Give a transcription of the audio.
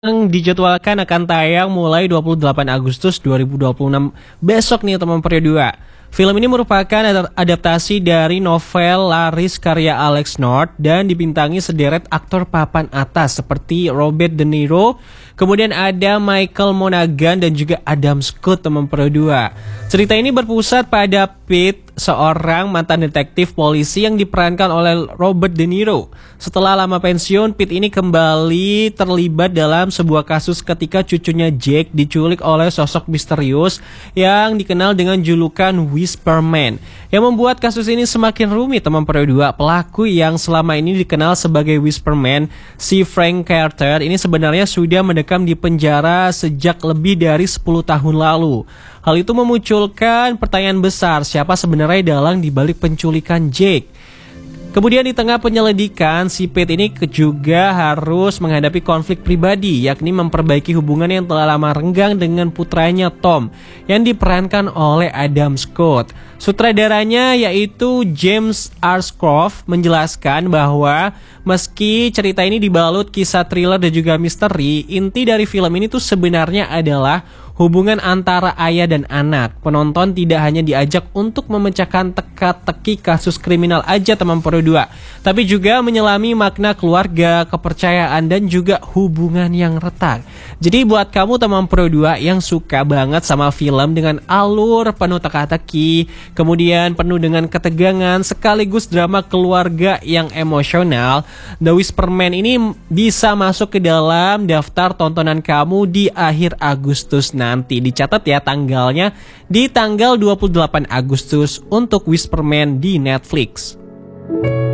Yang dijadwalkan akan tayang mulai 28 Agustus 2026 besok nih teman Periode 2. Film ini merupakan adaptasi dari novel laris karya Alex North dan dibintangi sederet aktor papan atas seperti Robert De Niro, kemudian ada Michael Monaghan dan juga Adam Scott teman Periode 2. Cerita ini berpusat pada Pete, seorang mantan detektif polisi yang diperankan oleh Robert De Niro. Setelah lama pensiun, Pete ini kembali terlibat dalam sebuah kasus ketika cucunya Jake diculik oleh sosok misterius yang dikenal dengan julukan Whisperman. Yang membuat kasus ini semakin rumit teman Periode 2. Pelaku yang selama ini dikenal sebagai Whisperman, si Frank Carter, ini sebenarnya sudah mendekam di penjara sejak lebih dari 10 tahun lalu. Hal itu memunculkan pertanyaan besar, siapa sebenarnya dalang dibalik penculikan Jake. Kemudian di tengah penyelidikan, si Pete ini juga harus menghadapi konflik pribadi, yakni memperbaiki hubungan yang telah lama renggang dengan putranya Tom, yang diperankan oleh Adam Scott. Sutradaranya yaitu James Arscroft menjelaskan bahwa meski cerita ini dibalut kisah thriller dan juga misteri, inti dari film ini tuh sebenarnya adalah hubungan antara ayah dan anak. Penonton tidak hanya diajak untuk memecahkan teka-teki kasus kriminal aja teman Periode 2, tapi juga menyelami makna keluarga, kepercayaan, dan juga hubungan yang retak. Jadi buat kamu teman Periode 2 yang suka banget sama film dengan alur penuh teka-teki, kemudian penuh dengan ketegangan, sekaligus drama keluarga yang emosional, The Whisperman ini bisa masuk ke dalam daftar tontonan kamu di akhir Agustus nanti. Dicatat ya tanggalnya, di tanggal 28 Agustus untuk Whisperman di Netflix.